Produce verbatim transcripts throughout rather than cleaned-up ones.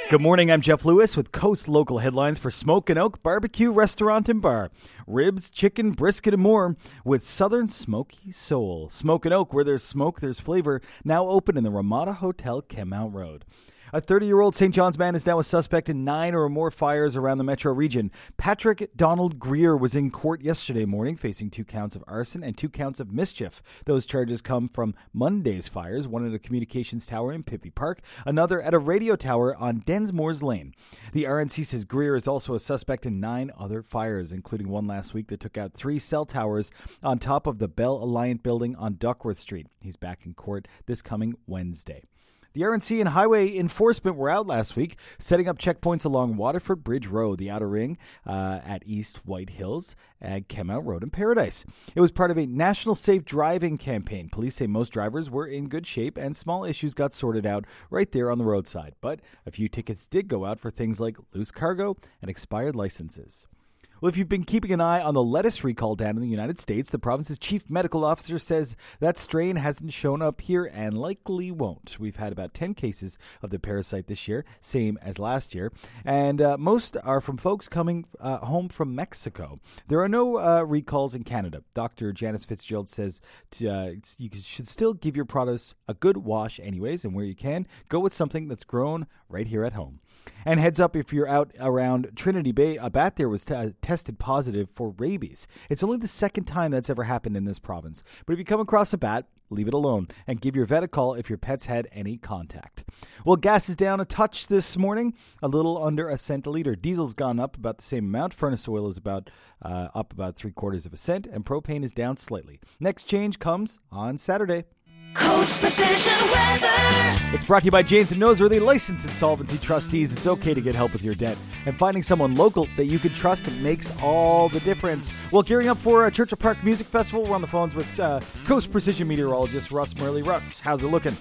Good morning, I'm Jeff Lewis with Coast Local headlines for Smoke and Oak Barbecue Restaurant and Bar. Ribs, chicken, brisket, and more with Southern Smoky Soul. Smoke and Oak, where there's smoke, there's flavor, now open in the Ramada Hotel, Kenmount Road. A thirty-year-old Saint John's man is now a suspect in nine or more fires around the metro region. Patrick Donald Greer was in court yesterday morning facing two counts of arson and two counts of mischief. Those charges come from Monday's fires, one at a communications tower in Pippy Park, another at a radio tower on Densmore's Lane. The R N C says Greer is also a suspect in nine other fires, including one last week that took out three cell towers on top of the Bell Alliant building on Duckworth Street. He's back in court this coming Wednesday. The R N C and highway enforcement were out last week, setting up checkpoints along Waterford Bridge Road, the Outer Ring, uh, at East White Hills, at Kenmount Road in Paradise. It was part of a national safe driving campaign. Police say most drivers were in good shape and small issues got sorted out right there on the roadside. But a few tickets did go out for things like loose cargo and expired licenses. Well, if you've been keeping an eye on the lettuce recall down in the United States, the province's chief medical officer says that strain hasn't shown up here and likely won't. We've had about ten cases of the parasite this year, same as last year, and uh, most are from folks coming uh, home from Mexico. There are no uh, recalls in Canada. Doctor Janice Fitzgerald says to, uh, you should still give your produce a good wash anyways, and where you can, go with something that's grown right here at home. And heads up, if you're out around Trinity Bay, a bat there was t- tested positive for rabies. It's only the second time that's ever happened in this province. But if you come across a bat, leave it alone and give your vet a call if your pet's had any contact. Well, gas is down a touch this morning, a little under a cent a liter. Diesel's gone up about the same amount. Furnace oil is about uh, up about three quarters of a cent, and propane is down slightly. Next change comes on Saturday. Coast Precision Weather. It's brought to you by James and Noseworthy, licensed insolvency trustees. It's okay to get help with your debt, and finding someone local that you can trust makes all the difference. Well, gearing up for a Churchill Park Music Festival, we're on the phones with uh, Coast Precision meteorologist Russ Murley. Russ, how's it looking?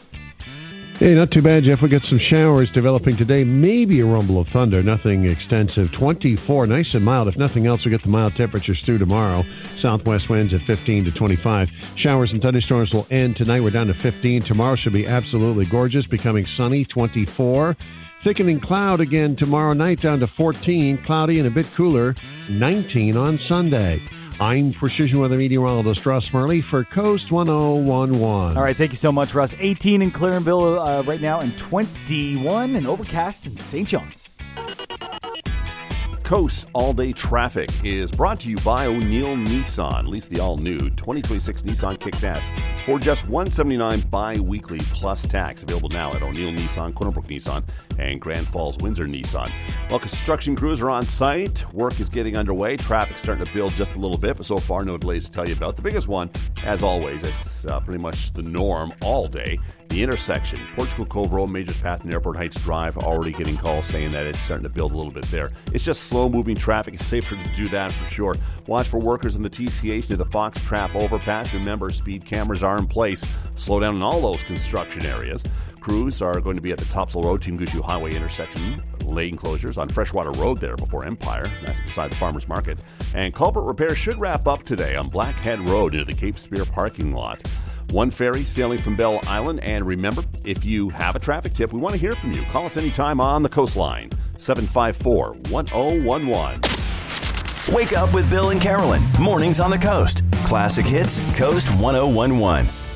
Hey, not too bad, Jeff. We got some showers developing today. Maybe a rumble of thunder. Nothing extensive. twenty-four, nice and mild. If nothing else, we get the mild temperatures through tomorrow. Southwest winds at fifteen to twenty-five. Showers and thunderstorms will end tonight. We're down to fifteen. Tomorrow should be absolutely gorgeous, becoming sunny, twenty-four. Thickening cloud again tomorrow night, down to fourteen. Cloudy and a bit cooler, nineteen on Sunday. I'm Precision Weather Meteorologist Russ Murley for Coast one oh one one. All right, thank you so much, Russ. eighteen in Clarenville uh, right now, and twenty-one and overcast in Saint John's. Coast all-day traffic is brought to you by O'Neill Nissan. At least the all-new twenty twenty-six Nissan kicks ass for just one hundred seventy-nine dollars bi-weekly plus tax. Available now at O'Neill Nissan, Corner Brook Nissan, and Grand Falls Windsor Nissan. Well, construction crews are on site. Work is getting underway. Traffic's starting to build just a little bit, but so far no delays to tell you about. The biggest one, as always, it's uh, pretty much the norm all day. The intersection, Portugal Cove Road, Majors Path, and Airport Heights Drive, already getting calls saying that it's starting to build a little bit there. It's just slow-moving traffic. It's safer to do that for sure. Watch for workers in the T C H near the Fox Trap overpass. Remember, speed cameras are in place. Slow down in all those construction areas. Crews are going to be at the Topsail Road, Team Gushue Highway intersection, lane closures on Freshwater Road there before Empire. That's beside the Farmers Market. And culvert repair should wrap up today on Blackhead Road near the Cape Spear parking lot. One ferry sailing from Bell Island. And remember, if you have a traffic tip, we want to hear from you. Call us anytime on the coastline, seven five four, one oh one one. Wake up with Bill and Carolyn. Mornings on the Coast. Classic Hits, Coast one oh one one.